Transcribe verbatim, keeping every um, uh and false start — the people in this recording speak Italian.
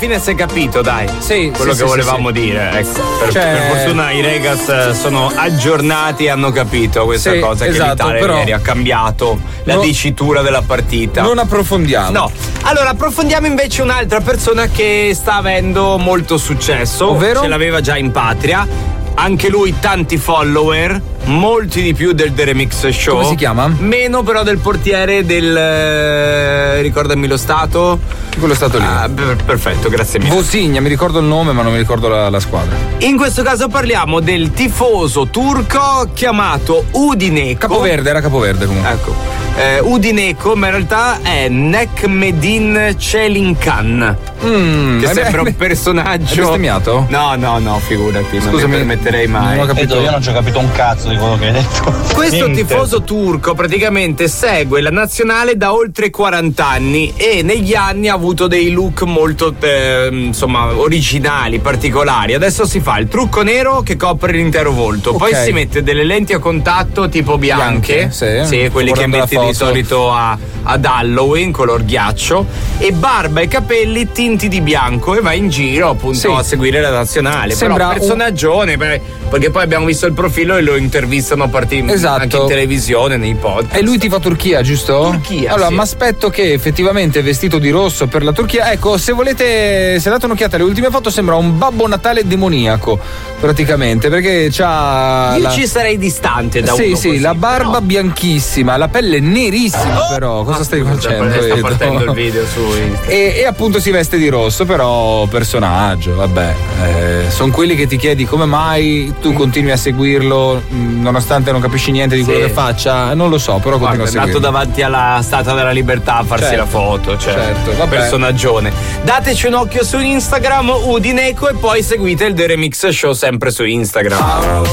fine si è capito, dai. Sì, quello sì, che sì, volevamo sì, dire. Ecco. Per, cioè... per fortuna i Regas sono aggiornati e hanno capito questa sì, cosa, esatto, che l'Italia però... ieri ha cambiato la no, dicitura della partita. Non approfondiamo. No. Allora approfondiamo invece un'altra persona che sta avendo molto successo. Ovvero? Ce l'aveva già in patria. Anche lui tanti follower, molti di più del The Remix Show. Come si chiama? Meno però del portiere del eh, ricordami lo stato. Quello stato lì. Ah, per, perfetto, grazie mille. Vosigna, mi ricordo il nome ma non mi ricordo la, la squadra. In questo caso parliamo del tifoso turco chiamato Udineco. Capoverde, era Capoverde comunque. Ecco. Eh, Udineco, ma in realtà è Nekmedin Celinkan. Mm, che eh sembra beh, un personaggio. Hai bestemmiato? No, no, no, figurati. Scusami, non mi permetterei mai. Non ho capito. Io non ci ho capito un cazzo di quello che hai detto. Questo Niente. tifoso turco praticamente segue la nazionale da oltre quaranta anni e negli anni ha avuto dei look molto eh, insomma originali, particolari. Adesso si fa il trucco nero che copre l'intero volto, Ok. poi si mette delle lenti a contatto tipo bianche, Bianche, sì. quelli Sto che guardando metti la di foto. solito a, ad Halloween, color ghiaccio, e barba e capelli tinti di bianco e va in giro appunto Sì. a seguire la nazionale. Sembra Però un- personaggione, beh, perché poi abbiamo visto il profilo e lo intervistano a partire Esatto. anche in televisione, nei podcast. E lui ti fa Turchia, giusto? Turchia, Allora, sì. mi aspetto che effettivamente è vestito di rosso per la Turchia. Ecco, se volete, se date un'occhiata alle ultime foto, sembra un Babbo Natale demoniaco, praticamente, perché c'ha. Io la... ci sarei distante da Sì, uno sì, così, la barba però- bianchissima, la pelle nerissima, però. Cosa stai Sta, facendo? sta Edo? partendo il video su Instagram. E, e appunto si veste di rosso, però personaggio, vabbè. Eh, sono quelli che ti chiedi come mai tu continui a seguirlo, mh, nonostante non capisci niente di Sì. quello che faccia. Non lo so, però Guarda, continuo a è andato seguirlo. davanti alla Statua della Libertà a farsi Certo, la foto, cioè certo, vabbè. personaggione. Dateci un occhio su Instagram Udineco e poi seguite il The Remix Show sempre su Instagram.